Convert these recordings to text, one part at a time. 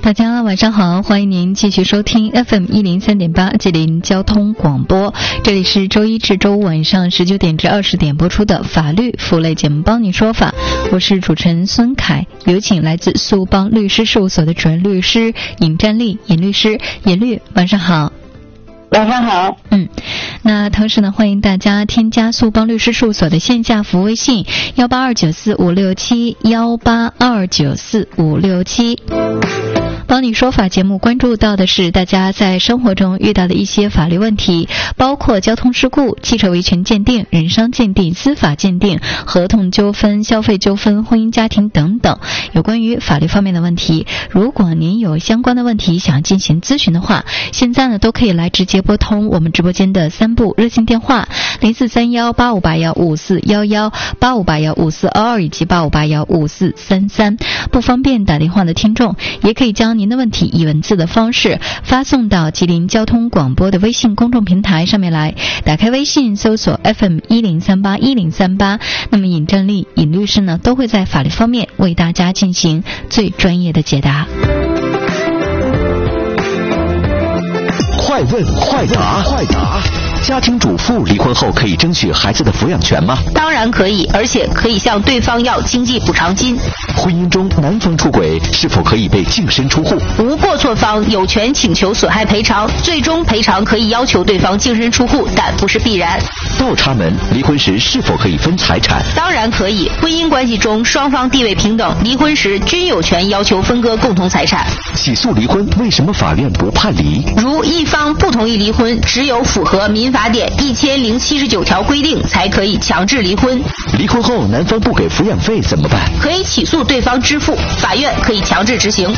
大家晚上好，欢迎您继续收听 FM103.8 吉林交通广播，这里是周一至周五晚上19点至20点播出的法律服务类节目帮你说法，我是主持人孙凯，有请来自苏邦律师事务所的主任律师尹占丽尹律师。尹律晚上好。 晚上好。 那同时呢，欢迎大家添加苏邦律师事务所的线下服务微信182945567 182945567。帮你说法节目关注到的是大家在生活中遇到的一些法律问题，包括交通事故、汽车维权鉴定、人伤鉴定、司法鉴定、合同纠纷、消费纠纷、婚姻家庭等等有关于法律方面的问题。如果您有相关的问题想进行咨询的话，现在呢都可以来直接拨通我们直播间的3部热线电话043185815411 85815422以及85815433。不方便打电话的听众也可以将您的问题以文字的方式发送到吉林交通广播的微信公众平台上面来，打开微信搜索 FM10381038，那么尹占丽尹律师呢都会在法律方面为大家进行最专业的解答。 快问快答，家庭主妇离婚后可以争取孩子的抚养权吗？ 当然可以，而且可以向对方要经济补偿金。 婚姻中男方出轨是否可以被净身出户？ 无过错方有权请求损害赔偿，最终赔偿可以要求对方净身出户，但不是必然。 倒插门离婚时是否可以分财产？ 当然可以，婚姻关系中双方地位平等，离婚时均有权要求分割共同财产。 起诉离婚为什么法院不判离？ 如一方不同意离婚，只有符合民法典1079条规定才可以强制离婚。 离婚后男方不给抚养费怎么办？ 可以起诉对方支付，法院可以强制执行。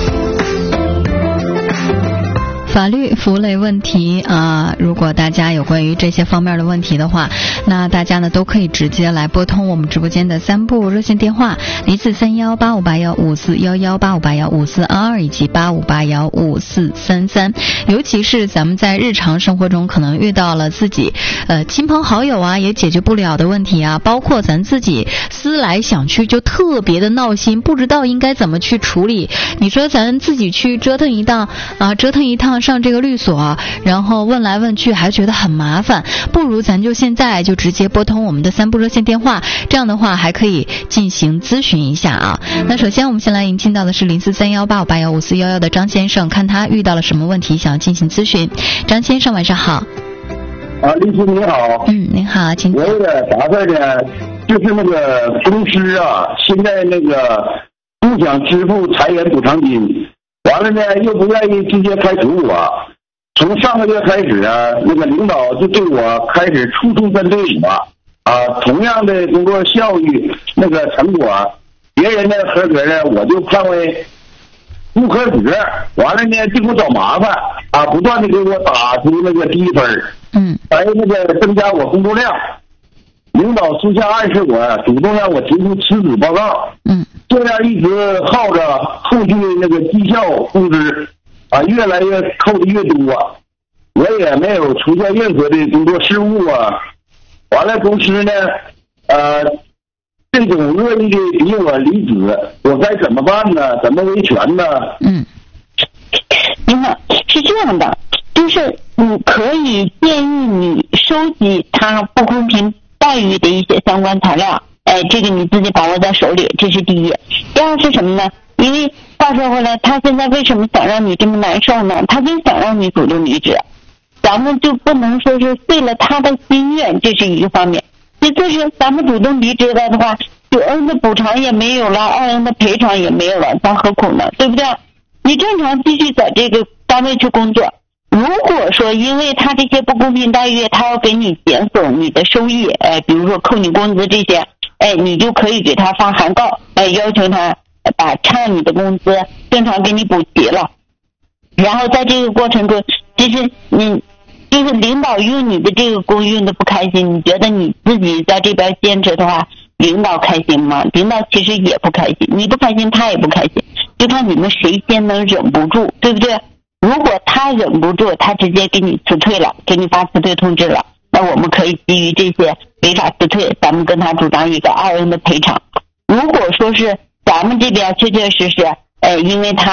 法律服务类问题如果大家有关于这些方面的问题的话，那大家呢都可以直接来拨通我们直播间的3部热线电话043185815411 85815422以及85815433。尤其是咱们在日常生活中可能遇到了自己亲朋好友也解决不了的问题包括咱自己思来想去就特别的闹心，不知道应该怎么去处理。你说咱自己去折腾一趟上这个律所，然后问来问去还觉得很麻烦，不如咱就现在就直接拨通我们的3部热线电话，这样的话还可以进行咨询一下那首先我们先来迎听到的是043185815411的张先生，看他遇到了什么问题想要进行咨询。张先生晚上好。 律师你好。 您好，请讲。 我有点啥事呢？就是那个公司现在那个不想支付裁员补偿金，完了呢又不愿意直接开除我。从上个月开始那个领导就对我开始处处针对我同样的工作效率那个成果，别人的合格的我就判为不合格，完了呢就给我找麻烦不断的给我打出那个低分还那个增加我工作量。领导私下暗示我，主动让我提出辞职报告这样一直耗着，后续那个绩效工资越来越扣的越多我也没有出现任何的工作失误完了公司呢这种恶意的逼我离职，我该怎么办呢？怎么维权呢？ 您好，是这样的，就是你可以建议你收集他不公平待遇的一些相关材料，这个你自己把握在手里，这是第一。第二是什么呢？因为话说回来，他现在为什么想让你这么难受呢？他就想让你主动离职，咱们就不能说是遂了他的心愿，这是一个方面。其次是咱们主动离职了的话，就恩的补偿也没有了，二恩的赔偿也没有了，咱何苦呢？对不对？你正常继续在这个单位去工作，如果说因为他这些不公平待遇，他要给你减损你的收益，比如说扣你工资这些，你就可以给他发函告，要求他把差你的工资正常给你补齐了。然后在这个过程中，其实你就是领导用你的这个工用的不开心，你觉得你自己在这边坚持的话，领导开心吗？领导其实也不开心，你不开心他也不开心，就看你们谁先能忍不住，对不对？如果他忍不住，他直接给你辞退了，给你发辞退通知了，那我们可以基于这些违法辞退，咱们跟他主张一个2恩的赔偿。如果说是咱们这边确确实实因为他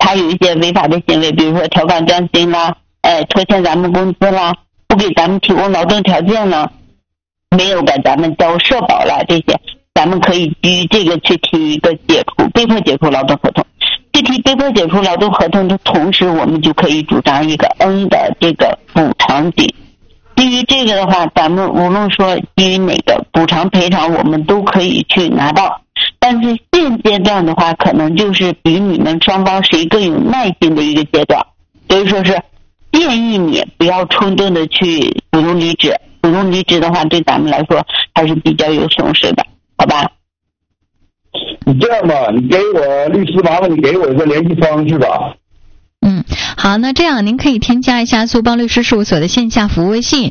他有一些违法的行为，比如说调岗降薪啦，拖欠咱们工资啦，不给咱们提供劳动条件了，没有给咱们交社保了，这些咱们可以基于这个去提一个被迫解除劳动合同。去提被迫解除劳动合同的同时，我们就可以主张一个 N 的这个补偿金。基于这个的话，咱们无论说基于哪个补偿赔偿，我们都可以去拿到。但是现阶段的话，可能就是比你们双方谁更有耐心的一个阶段，所以说是建议你不要冲动的去主动离职。主动离职的话，对咱们来说还是比较有损失的，好吧？ 你这样吧，你给我律师，麻烦你给我一个联系方式吧。 好，那这样您可以添加一下苏邦律师事务所的线下服务微信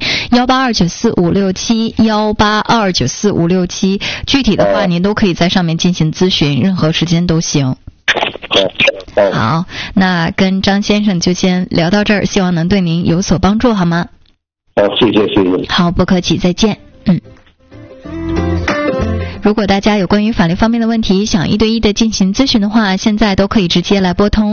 182945567，182945567，具体的话您都可以在上面进行咨询，任何时间都行。好，那跟张先生就先聊到这儿，希望能对您有所帮助，好吗？ 好，谢谢。 好，不客气，再见。如果大家有关于法律方面的问题想1对1的进行咨询的话，现在都可以直接来拨通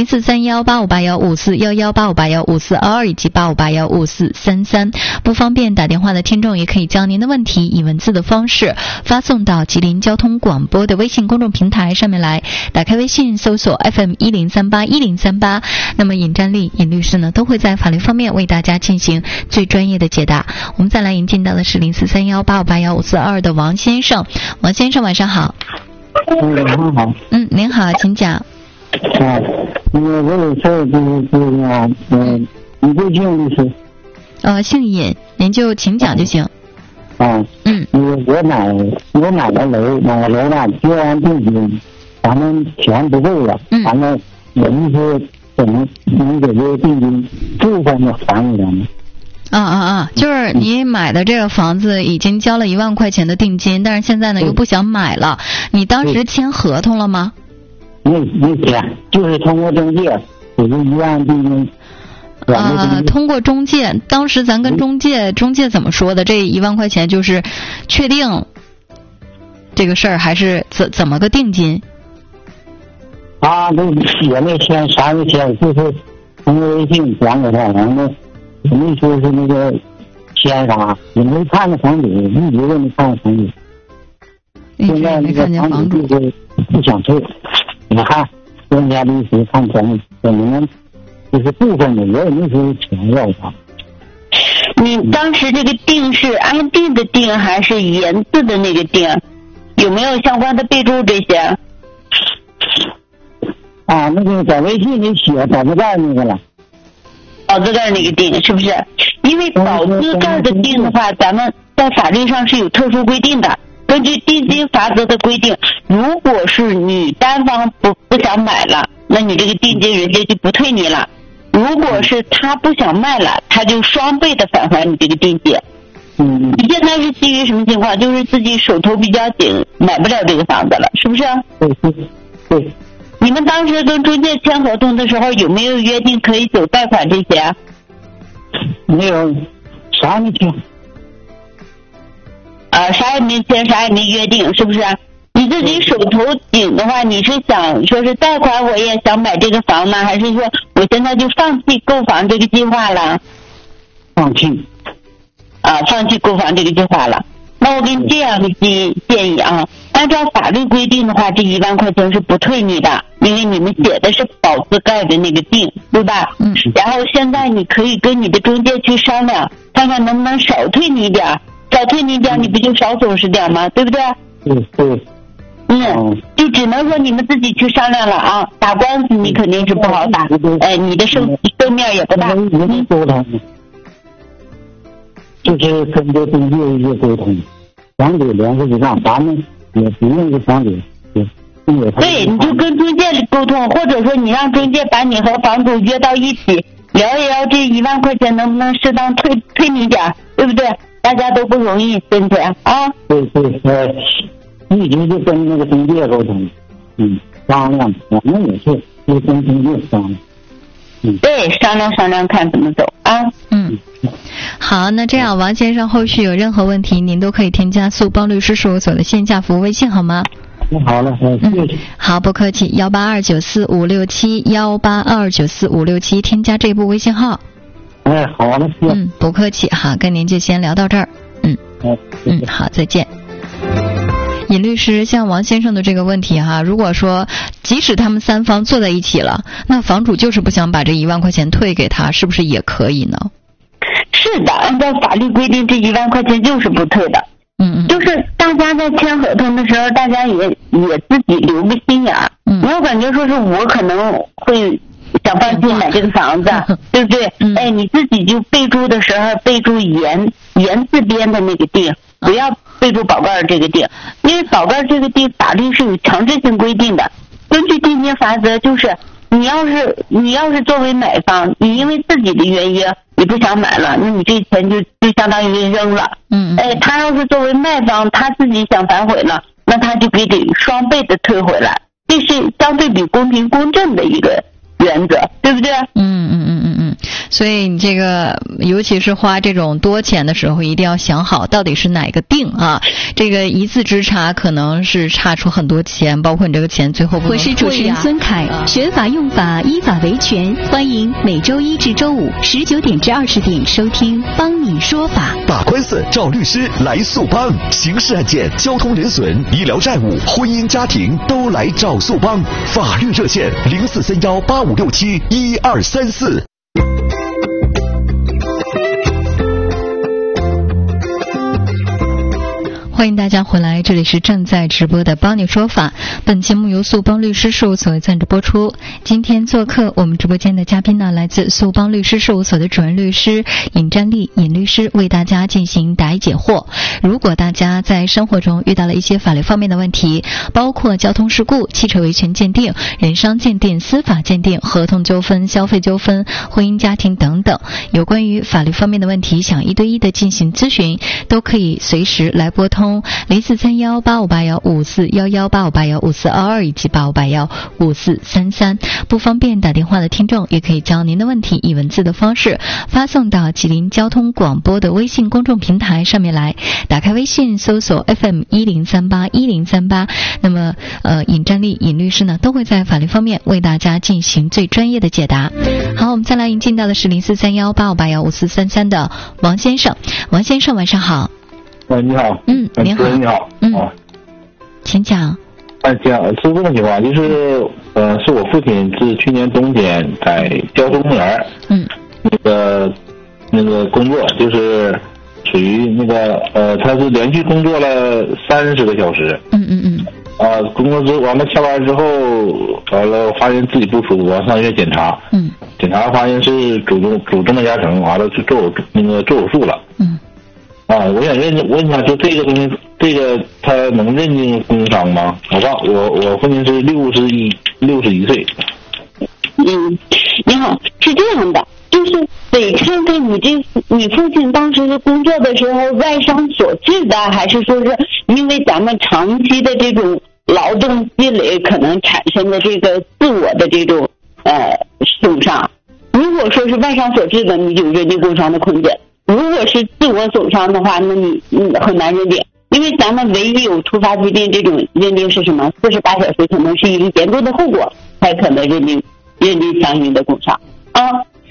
04318581541185815422以及85815433。不方便打电话的听众也可以将您的问题以文字的方式发送到吉林交通广播的微信公众平台上面来。打开微信搜索 FM10381038，那么尹占丽尹律师呢都会在法律方面为大家进行最专业的解答。我们再来引进到的是043185815422的王先生。王先生晚上好。 您好。 您好，请讲。 我有事就是你就姓律师。 姓尹，您就请讲就行。 我买了楼吧，交完定金，咱们钱不够了，完了我意思怎么能给这个定金部分的还给咱们？ 就是你买的这个房子已经交了1万块钱的定金，但是现在呢又不想买了，你当时签合同了吗？ 没签，就是通过中介给这1万定金。 通过中介，当时咱跟中介怎么说的？这1万块钱就是确定这个事儿，还是怎么个定金？ 都也没签，啥没签，就是通过微信转给他，然后也没说是那个签啥，也没看着房主，一直都没看着房主。现在那个房主就是不想退，你看专家律师看房可能就是部分的，我也没说钱要他。 你当时这个定是安定的定还是言字的那个定？有没有相关的备注这些？ 那个在微信里写保字盖那个了。 保字盖那个定是不是？因为保字盖的定的话，咱们在法律上是有特殊规定的。根据定金罚则的规定，如果是你单方不想买了，那你这个定金人家就不退你了。如果是他不想卖了，他就双倍的返还你这个定金。你现在是基于什么情况？就是自己手头比较紧，买不了这个房子了，是不是？ 对。 你们当时跟中介签合同的时候，有没有约定可以走贷款这些？ 没有，啥没签。 啥也没签，啥也没约定，是不是？你自己手头紧的话，你是想说是贷款我也想买这个房呢，还是说我现在就放弃购房这个计划了？ 放弃购房这个计划了。那我给你这样的建议啊，按照法律规定的话，这1万块钱是不退你的，因为你们写的是保字盖的那个定，对吧？然后现在你可以跟你的中介去商量，看看能不能少退你一点，你不就少损失点吗？对不对？ 对。 就只能说你们自己去商量了啊。打官司你肯定是不好打，你的胜面也不大。 沟通，就是跟这中介一些沟通，房主联系不上，咱们也不用这房主。 对，你就跟中介沟通，或者说你让中介把你和房主约到一起，聊一聊这1万块钱能不能适当退你点，对不对？大家都不容易，对不对啊？ 对，一直就跟那个中介沟通，商量，我们也是就跟中介商量。 对，商量看怎么走啊。 好，那这样王先生后续有任何问题，您都可以添加苏邦律师事务所的线下服务微信，好吗？ 好了，谢谢。 好，不客气。182945567，182945567，添加这部微信号。 哎，好了，谢谢。 不客气。好，跟您就先聊到这儿。好，再见。尹律师，像王先生的这个问题哈，如果说即使他们三方坐在一起了，那房主就是不想把这1万块钱退给他，是不是也可以呢？ 是的，按照法律规定，这1万块钱就是不退的。就是大家在签合同的时候，大家也自己留个心眼儿。没有感觉说是我可能会想放弃买这个房子，对不对？哎，你自己就备注的时候备注言字边的那个地，不要备注宝盖这个地，因为宝盖这个地法律是有强制性规定的。根据定金法则，就是你要是作为买方，你因为自己的原因你不想买了，那你这钱就相当于扔了。哎，他要是作为卖方，他自己想反悔了，那他就给双倍的退回来，这是相对比公平公正的一个原则，对不对？ 所以你这个尤其是花这种多钱的时候，一定要想好到底是哪个定啊。这个一字之差可能是差出很多钱，包括你这个钱最后不能退。 我是主持人孙凯，学法用法，依法维权，欢迎每周1至周519点至20点收听帮你说法。 打官司找律师来速帮，刑事案件、交通人损、医疗债务、婚姻家庭都来找速帮。法律热线043185671234。 欢迎大家回来，这里是正在直播的帮你说法。本节目由速帮律师事务所赞助播出。今天做客我们直播间的嘉宾呢，来自速帮律师事务所的主任律师尹占丽尹律师，为大家进行答疑解惑。如果大家在生活中遇到了一些法律方面的问题，包括交通事故、汽车维权鉴定、人伤鉴定、司法鉴定、合同纠纷、消费纠纷、婚姻家庭等等，有关于法律方面的问题，想1对1的进行咨询，都可以随时来拨通04318581541185815422以及85815433。不方便打电话的听众，也可以将您的问题以文字的方式发送到吉林交通广播的微信公众平台上面来。打开微信搜索 FM10381038，那么尹占丽尹律师呢，都会在法律方面为大家进行最专业的解答。好，我们再来迎进到的是043185815433的王先生。王先生晚上好。 你好。 您好。 你好。 请讲。 是这么情况，就是是我父亲是去年冬天在胶州公园那个工作，就是属于那个他是连续工作了30个小时。工作之完了下班之后，完了发现自己不舒服，上医院检查。检查发现是主动脉夹层，完了就做手术了。我想问一下，就这个东西，这个他能认定工伤吗？我父亲是61岁。 你好，是这样的，就是得看看你父亲当时是工作的时候外伤所致的，还是说是因为咱们长期的这种劳动积累可能产生的这个自我的这种损伤。如果说是外伤所致的，你有认定工伤的空间。如果是自我损伤的话，那你很难认定，因为咱们唯一有突发疾病这种认定是什么？48小时可能是一个严重的后果，才可能认定相应的工伤啊。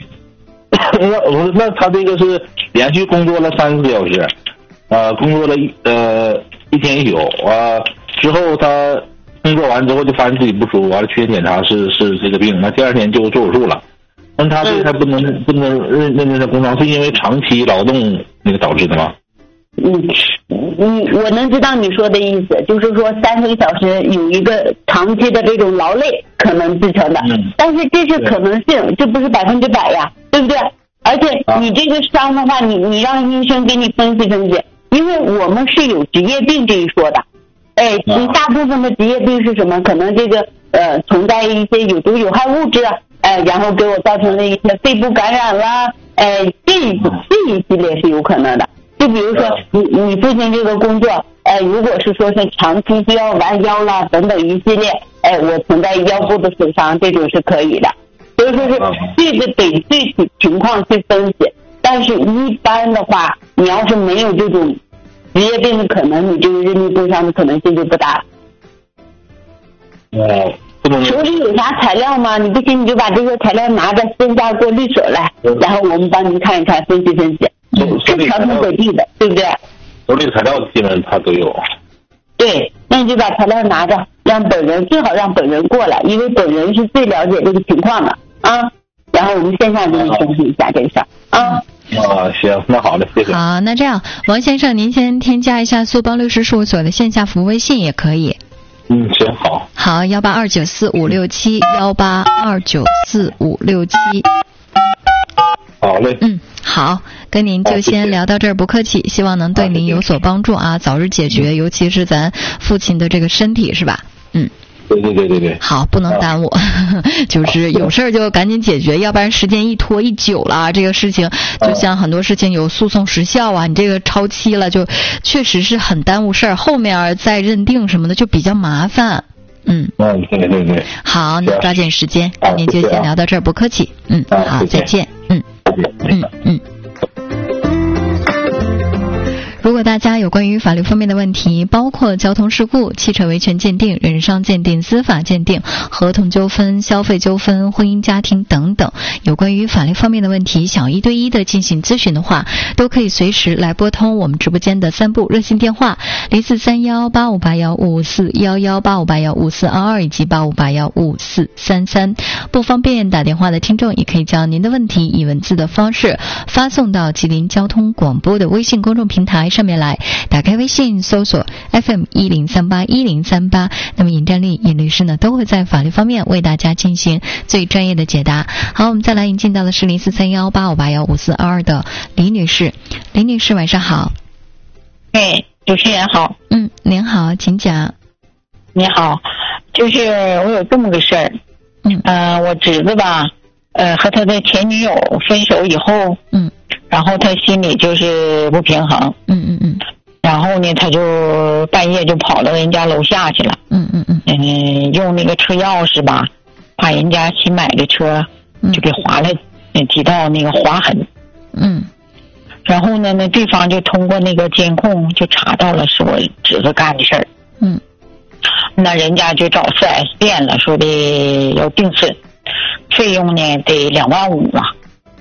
那他这个是连续工作了30个小时，工作了一天一宿，之后他工作完之后就发现自己不舒服，完了去检查是这个病，那第2天就做手术了。但他这还不能认定的工伤，是因为长期劳动那个导致的吗？ 我能知道你说的意思，就是说30个小时有一个长期的这种劳累可能制成的，但是这是可能性，这不是100%呀，对不对？而且你这个伤的话，你让医生给你分析分析，因为我们是有职业病这一说的。你大部分的职业病是什么？可能这个存在一些有毒有害物质。然后给我造成了一些肺部感染啦，这一系列是有可能的。就比如说你父亲这个工作，如果是说是长期需要弯腰啦等等一系列，我存在腰部的损伤，这种是可以的。所以说是这个得具体情况去分析，但是一般的话，你要是没有这种职业病的可能，你这个认定工伤的可能性就不大了。 手里有啥材料吗？你不行你就把这个材料拿着，线下过律所来，然后我们帮您看一看，分析分析，是调通各地的，对不对？ 手里材料基本他都有。 对，那你就把材料拿着，让本人最好让本人过来，因为本人是最了解这个情况的啊。然后我们线下给你分析一下这个事儿啊。 行，那好的，谢谢。 好，那这样，王先生，您先添加一下苏邦律师事务所的线下服务微信也可以。 行，好。 好，18294567567。 好嘞。 好，跟您就先聊到这儿，不客气，希望能对您有所帮助啊，早日解决，尤其是咱父亲的这个身体是吧？ 对。 好，不能耽误，就是有事儿就赶紧解决，要不然时间一拖一久了，这个事情就像很多事情有诉讼时效啊，你这个超期了，就确实是很耽误事儿，后面再认定什么的就比较麻烦。 对。 好，那抓紧时间，跟您就先聊到这儿，不客气。好，再见。如果大家有关于法律方面的问题，包括交通事故、汽车维权鉴定、人伤鉴定、司法鉴定、合同纠纷、消费纠纷、婚姻家庭等等，有关于法律方面的问题，想1对1的进行咨询的话，都可以随时来拨通我们直播间的3部热线电话：04318581541185815422以及85815433。不方便打电话的听众，也可以将您的问题以文字的方式发送到吉林交通广播的微信公众平台上面来，打开微信搜索 FM10381038，那么尹占丽尹律师呢都会在法律方面为大家进行最专业的解答。好，我们再来引进到的是043185815422的李女士。李女士晚上好。 主持人好。 您好，请讲。 你好，就是我有这么个事儿，我侄子吧，和他的前女友分手以后，然后他心里就是不平衡，然后呢，他就半夜就跑到人家楼下去了，用那个车钥匙吧，把人家新买的车就给划了几道那个划痕，然后呢，那对方就通过那个监控就查到了是我侄子干的事儿，那人家就找4S 店了，说的要定损，费用呢得25000啊。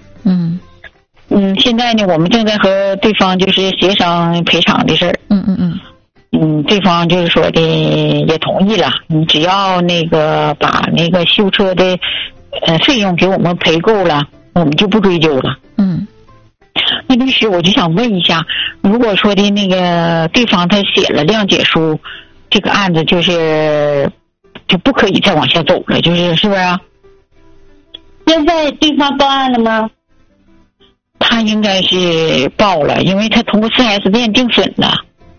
现在呢，我们正在和对方就是协商赔偿的事儿。对方就是说的也同意了，你只要那个把那个修车的费用给我们赔够了，我们就不追究了。那律师，我就想问一下，如果说的那个对方他写了谅解书，这个案子就不可以再往下走了，是不是啊？现在对方报案了吗？他应该是报了，因为他通过4S 店定损了。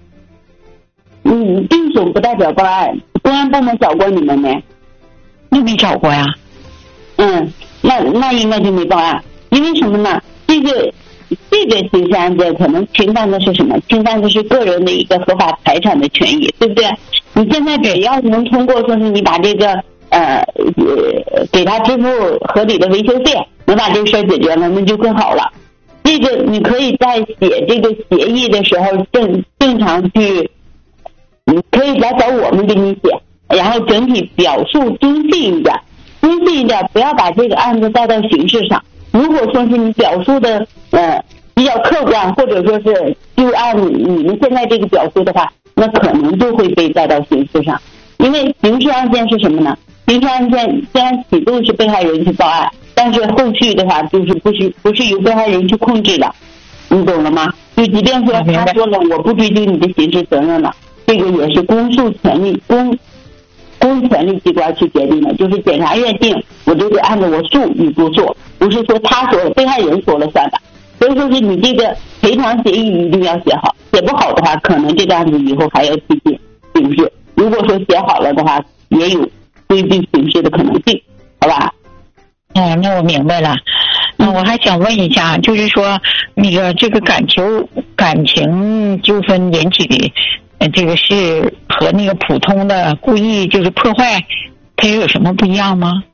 定损不代表报案，公安部门找过你们没？那没找过呀。那应该就没报案，因为什么呢？这个刑事案件可能侵犯的是什么？侵犯的是个人的一个合法财产的权益，对不对？你现在只要能通过说是你把这个给他支付合理的维修费，能把这个事儿解决了，那就更好了。这个你可以在写这个协议的时候正常去，你可以来找我们给你写，然后整体表述中性一点，不要把这个案子带到刑事上。如果说是你表述的比较客观，或者说是就按你们现在这个表述的话，那可能就会被带到刑事上。因为刑事案件是什么呢？刑事案件虽然起诉是被害人去报案，但是后续的话就是不是由被害人去控制的，你懂了吗？就即便说他说了我不追究你的刑事责任了，这个也是公诉权利公权力机关去决定的，就是检察院定，我就得按照我诉你不诉，不是说他说被害人说了算的。所以说是你这个赔偿协议一定要写好，写不好的话，可能这个案子以后还要提起刑事。如果说写好了的话，也有规避刑事的可能性，好吧？那我明白了。我还想问一下，就是说那个这个感情纠纷引起的这个事和那个普通的故意就是破坏，它有什么不一样吗？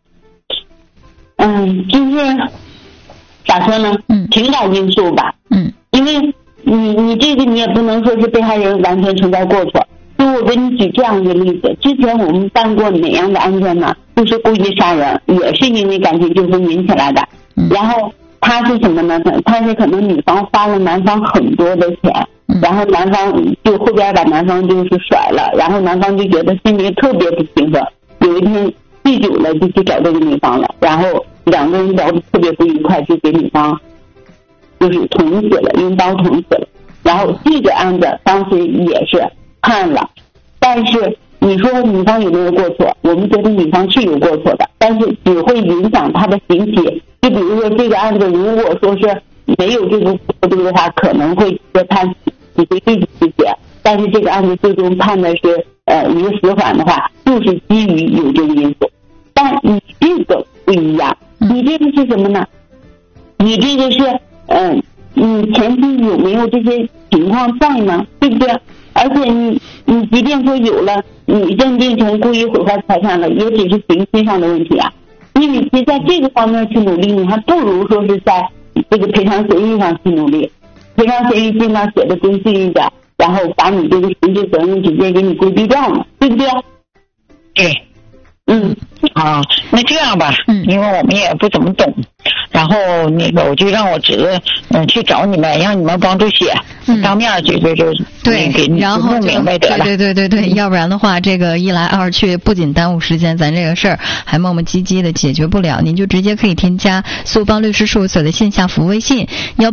就是咋说呢？情感因素吧。因为你这个你也不能说是被害人完全存在过错， 就我给你举这样一个例子，之前我们办过哪样的案件呢？就是故意杀人，也是因为感情纠纷引起来的。然后他是什么呢？他是可能女方花了男方很多的钱，然后男方就后边把男方就是甩了，然后男方就觉得心里特别不平衡，有一天醉酒了就去找这个女方了，然后两个人聊得特别不愉快，就给女方就是捅死了，用刀捅死了。然后这个案子当时也是判了，但是你说女方有没有过错？我们觉得女方是有过错的，但是只会影响她的刑期。就比如说这个案子，如果说是没有这个过错的话，可能会判死刑立即执行，但是这个案子最终判的是一个死缓的话，就是基于有这个因素。但你这个不一样，你这个是什么呢？你这个是你前期有没有这些情况在呢？对不对？而且你即便说有了，你认定成故意毁坏财产了，也只是刑期上的问题啊。你与其在这个方面去努力，你还不如说是在这个赔偿协议上去努力，赔偿协议尽量写的公平一点，然后把你这个刑事责任直接给你规避掉嘛，对不对？ 对。好，那这样吧，因为我们也不怎么懂，然后我就让我侄子去找你们，让你们帮助写，当面就对， 给你然后弄明白得了。 对，要不然的话，这个一来二去，不仅耽误时间，咱这个事儿还磨磨唧唧的解决不了。您就直接可以添加苏邦律师事务所的线下服务微信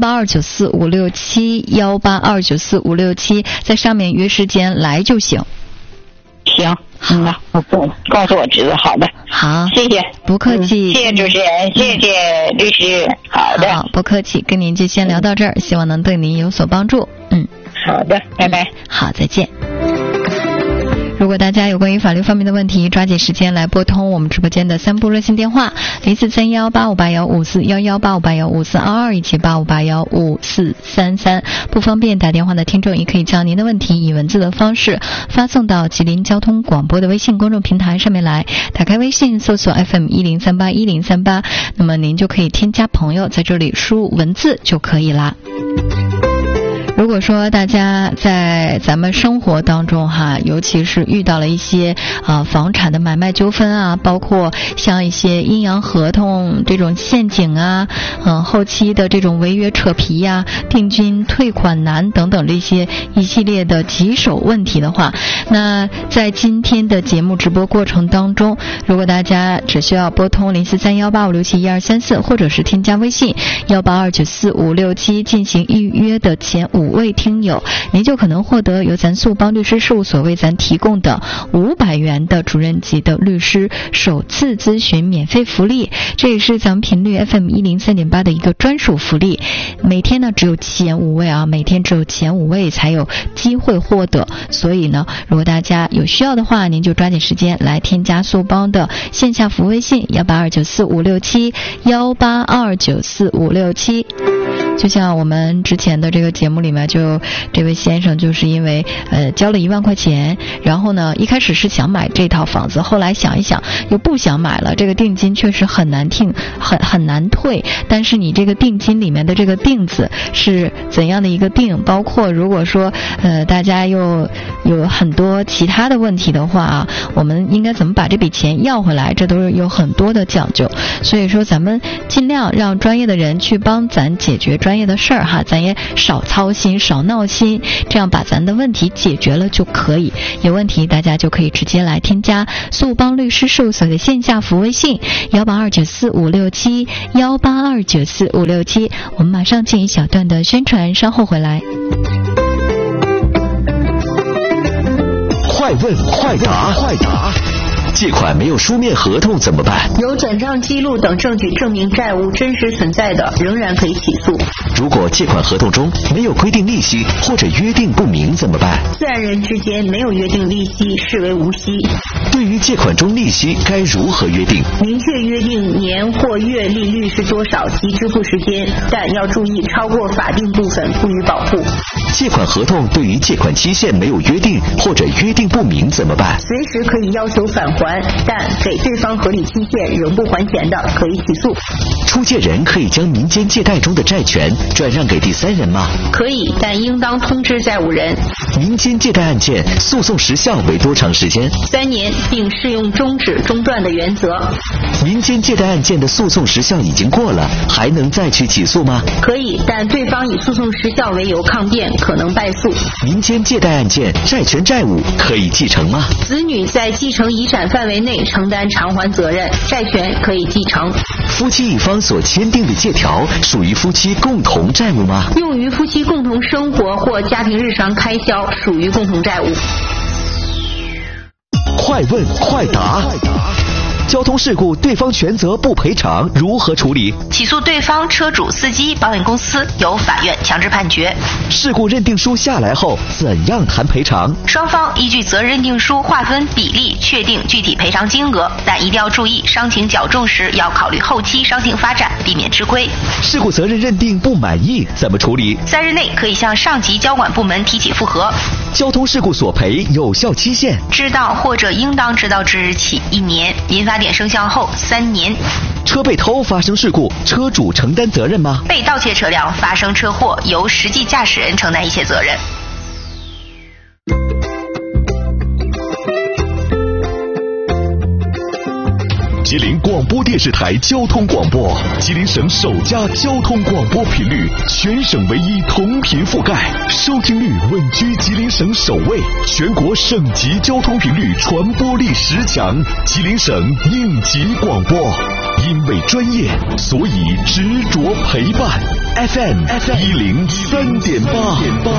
182945567，182945567，在上面约时间来就行。 行，我告诉我侄子。好的， 好， 谢谢， 不客气， 谢谢主持人，谢谢律师。好的， 好，不客气，跟您就先聊到这儿，希望能对您有所帮助。 好的，拜拜。 好，再见。如果大家有关于法律方面的问题，抓紧时间来拨通我们直播间的3部热线电话04318581541185815422以及85815433。不方便打电话的听众，也可以将您的问题以文字的方式发送到吉林交通广播的微信公众平台上面来。打开微信搜索 FM10381038，那么您就可以添加朋友，在这里输入文字就可以啦。如果说大家在咱们生活当中尤其是遇到了一些房产的买卖纠纷啊，包括像一些阴阳合同这种陷阱啊，后期的这种违约扯皮呀，定金退款难等等这些一系列的棘手问题的话，那在今天的节目直播过程当中，如果大家只需要拨通043185671234，或者是添加微信182945567进行预约的前5位听友，您就可能获得由咱苏邦律师事务所为咱提供的500元的主任级的律师首次咨询免费福利，这也是咱们频率 FM103.8 的一个专属福利。每天呢只有前5位每天只有前5位才有机会获得，所以呢，如果大家有需要的话，您就抓紧时间来添加苏邦的线下服务微信182945567 182945567。就像我们之前的这个节目里面，就这位先生就是因为交了1万块钱，然后呢一开始是想买这套房子，后来想一想又不想买了，这个定金确实很难退，但是你这个定金里面的这个定子是怎样的一个定，包括如果说大家又有很多其他的问题的话我们应该怎么把这笔钱要回来，这都是有很多的讲究。所以说咱们尽量让专业的人去帮咱解决专业的事儿咱也少操心少闹心，这样把咱的问题解决了就可以。有问题大家就可以直接来添加苏邦律师事务所的线下服务微信182945567 182945567。我们马上进一小段的宣传，稍后回来。 快问快答，借款没有书面合同怎么办？ 有转账记录等证据证明债务真实存在的，仍然可以起诉。 如果借款合同中没有规定利息或者约定不明怎么办？ 自然人之间没有约定利息，视为无息。 对于借款中利息该如何约定？ 明确约定年或月利率是多少及支付时间，但要注意超过法定部分不予保护。 借款合同对于借款期限没有约定或者约定不明怎么办？ 随时可以要求返还，但给对方合理期限仍不还钱的，可以起诉。 出借人可以将民间借贷中的债权转让给第三人吗？ 可以，但应当通知债务人。 民间借贷案件诉讼时效为多长时间 ？3年，并适用终止中断的原则。 民间借贷案件的诉讼时效已经过了，还能再去起诉吗？ 可以，但对方以诉讼时效为由抗辩，可能败诉。 民间借贷案件债权债务可以继承吗？ 子女在继承遗产范围内承担偿还责任，债权可以继承。 夫妻一方所签订的借条属于夫妻共同债务吗？ 用于夫妻共同生活或家庭日常开销，属于共同债务。 快问快答。交通事故对方全责不赔偿，如何处理？ 起诉对方车主、司机、保险公司，由法院强制判决。 事故认定书下来后，怎样谈赔偿？ 双方依据责任认定书划分比例，确定具体赔偿金额，但一定要注意，伤情较重时要考虑后期伤情发展，避免吃亏。 事故责任认定不满意怎么处理 ？3日内可以向上级交管部门提起复核。 交通事故索赔有效期限？ 知道或者应当知道之日起1年，民法典生效后3年。 车被偷发生事故，车主承担责任吗？ 被盗窃车辆发生车祸，由实际驾驶人承担一切责任。 吉林广播电视台交通广播，吉林省首家交通广播频率，全省唯一同频覆盖，收听率稳居吉林省首位，全国省级交通频率传播力10强，吉林省应急广播。因为专业，所以执着陪伴。FM 103.8。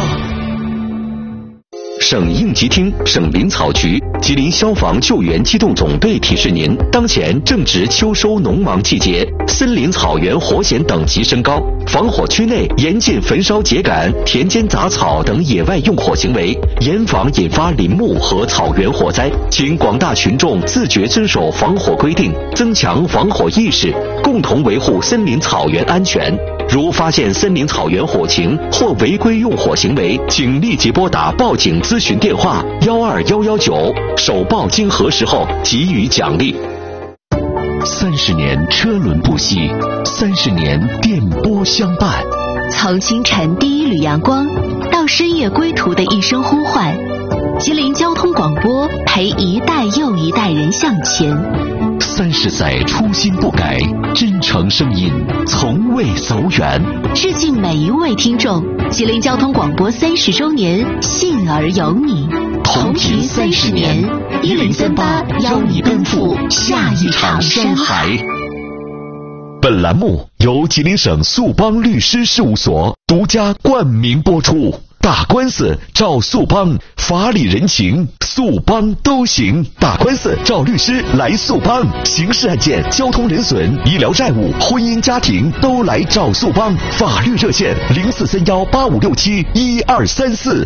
省应急厅、省林草局、吉林消防救援机动总队提示您：当前正值秋收农忙季节，森林草原火险等级升高，防火区内严禁焚烧秸秆、田间杂草等野外用火行为，严防引发林木和草原火灾。请广大群众自觉遵守防火规定，增强防火意识，共同维护森林草原安全。如发现森林草原火情或违规用火行为，请立即拨打报警咨询电话12119，首报经核实后给予奖励。30年车轮不息，30年电波相伴。 从清晨第一缕阳光到深夜归途的一声呼唤，吉林交通广播陪一代又一代人向前。 30载初心不改，真诚声音从未走远。 致敬每一位听众，吉林交通广播30周年，信而有你， 同频30年，1038邀你奔赴下一场山海。本栏目由吉林省速邦律师事务所独家冠名播出。打官司找速邦，法理人情速邦都行。打官司找律师来速邦，刑事案件、交通人损、医疗债务、婚姻家庭都来找速邦。法律热线043185671234。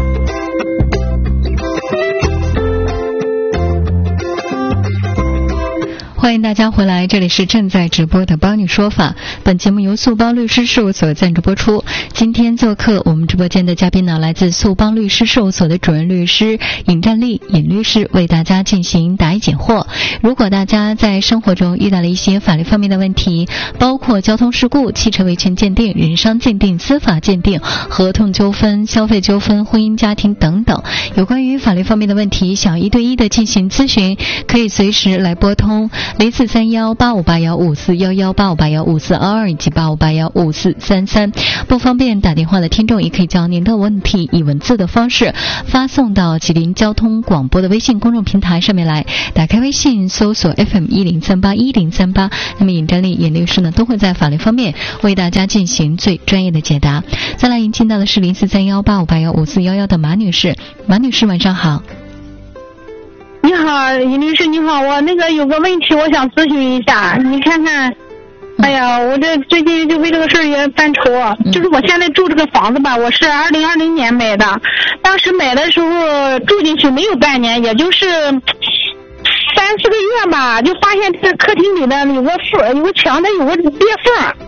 欢迎大家回来，这里是正在直播的帮你说法。本节目由速邦律师事务所赞助播出。今天做客我们直播间的嘉宾呢，来自速邦律师事务所的主任律师尹占利尹律师，为大家进行答疑解惑。如果大家在生活中遇到了一些法律方面的问题，包括交通事故、汽车维权鉴定、人伤鉴定、司法鉴定、合同纠纷、消费纠纷、婚姻家庭等等，有关于法律方面的问题，想1对1的进行咨询，可以随时来拨通04318581541185815422以及85815433。不方便打电话的听众，也可以将您的问题以文字的方式发送到吉林交通广播的微信公众平台上面来。打开微信搜索 FM10381038，那么尹占利尹律师呢，都会在法律方面为大家进行最专业的解答。再来迎进到的是043185815411的马女士。马女士晚上好。 你好，尹律师你好，我有个问题我想咨询一下，你看看。哎呀，我这最近就为这个事儿也犯愁，就是我现在住这个房子吧，我是2020年买的，当时买的时候住进去没有半年，也就是3-4个月吧，就发现这个客厅里的有个墙它有个裂缝，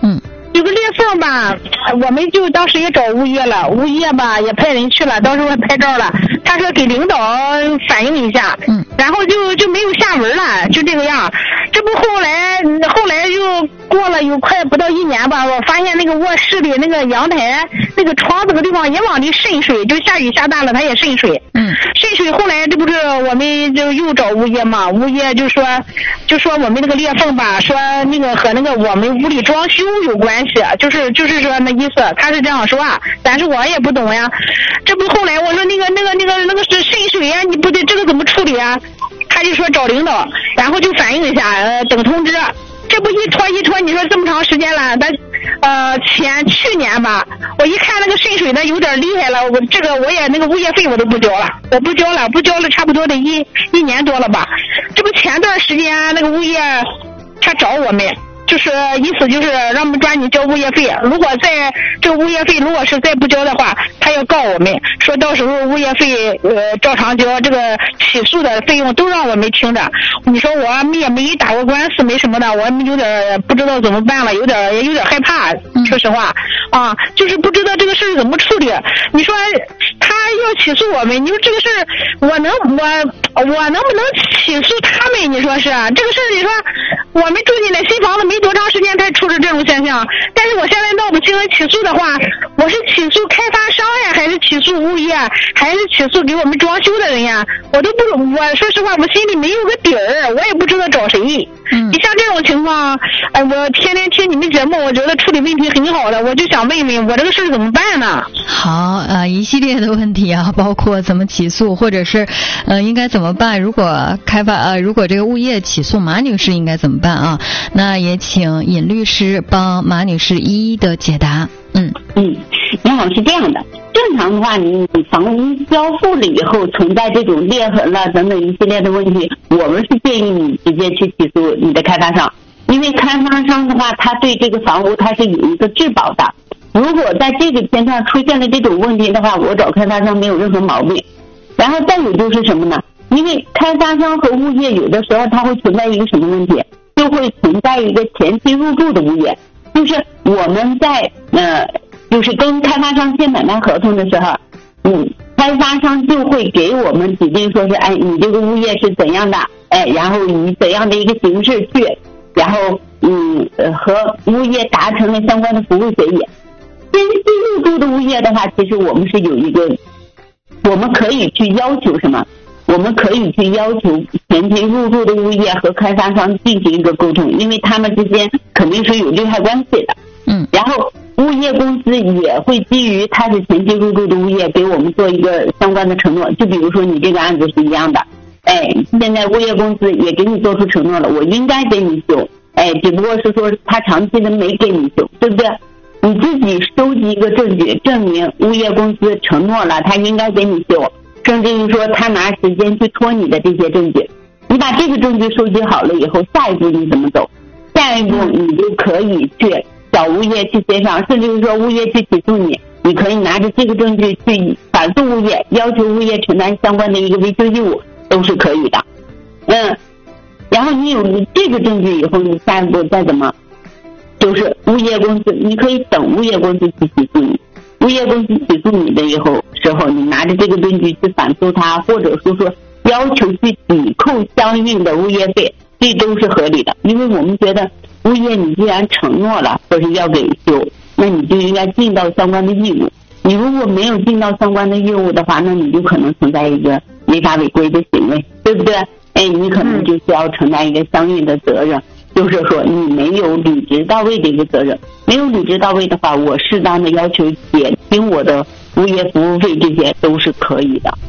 有个裂缝吧，我们就当时也找物业了，物业吧也派人去了，到时候还拍照了。他说给领导反映一下，然后就没有下文了，就这个样。这不后来就过了有快不到1年吧，我发现那个卧室里那个阳台那个窗子的地方也往里渗水，就下雨下大了它也渗水。渗水后来这不是我们就又找物业嘛，物业就说我们那个裂缝吧，说那个和那个我们屋里装修有关系，就是说那意思，他是这样说，但是我也不懂呀。这不后来我说那个是渗水啊，你不对，这个怎么处理啊？他就说找领导，然后就反映一下，等通知。这不一拖，你说这么长时间了，去年吧，我一看那个渗水的有点厉害了，我也那个物业费我都不交了，不交了差不多得一年多了吧。这不前段时间那个物业他找我们。就是意思就是让我们抓紧交物业费，如果这个物业费如果是再不交的话，他要告我们，说到时候物业费照常交，这个起诉的费用都让我们听着。你说我也没打过官司，没什么的，我有点不知道怎么办了，有点害怕，说实话啊，就是不知道这个事怎么处理。你说他要起诉我们，你说这个事我能不能起诉他们？你说是这个事你说我们住进来新房子没多长时间才出了这种现象，但是我现在闹不清起诉的话，我是起诉开发商呀，还是起诉物业，还是起诉给我们装修的人呀？我说实话，我心里没有个底儿，我也不知道找谁。你像这种情况，我天天听你们节目，我觉得处理问题很好的，我就想问问我这个事怎么办呢？ 好，一系列的问题啊，包括怎么起诉，或者是应该怎么办？如果这个物业起诉马女士应该怎么办啊？那也请尹律师帮马女士一一的解答。 你好，是这样的，正常的话，你房屋交付了以后存在这种裂痕了等等一系列的问题，我们是建议你直接去起诉你的开发商，因为开发商的话，他对这个房屋他是有一个质保的。如果在这个阶段出现了这种问题的话，我找开发商没有任何毛病。然后再有就是什么呢？因为开发商和物业有的时候它会存在一个什么问题，就会存在一个前期入住的物业，就是我们在就是跟开发商签买卖合同的时候，开发商就会给我们指定说是你这个物业是怎样的，然后以怎样的一个形式去，然后和物业达成了相关的服务协议。前期入住的物业的话，其实我们是有一个，我们可以去要求什么？我们可以去要求前期入住的物业和开发商进行一个沟通，因为他们之间肯定是有利害关系的。然后物业公司也会基于他是前期入住的物业给我们做一个相关的承诺，就比如说你这个案子是一样的，现在物业公司也给你做出承诺了，我应该给你修，只不过是说他长期的没给你修，对不对？你自己收集一个证据，证明物业公司承诺了他应该给你修，甚至于说他拿时间去拖你的这些证据，你把这个证据收集好了以后，下一步你怎么走？下一步你就可以去找物业去协商，甚至于说物业去起诉你，你可以拿着这个证据去反诉物业，要求物业承担相关的一个维修义务，都是可以的。然后你有了这个证据以后，你下一步再怎么，就是物业公司，你可以等物业公司去起诉你，物业公司起诉你的时候，你拿着这个证据去反诉他，或者说要求去抵扣相应的物业费，这都是合理的。因为我们觉得物业你既然承诺了说是要给修，那你就应该尽到相关的义务，你如果没有尽到相关的义务的话，那你就可能存在一个违法违规的行为，对不对？你可能就需要承担一个相应的责任，就是说你没有履职到位的一个责任，没有履职到位的话，我适当的要求减轻我的物业服务费，这些都是可以的。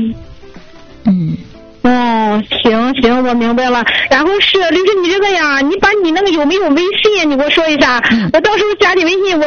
行，我明白了。然后是律师，你这个呀，你把你那个有没有微信，你给我说一下，我到时候加你微信。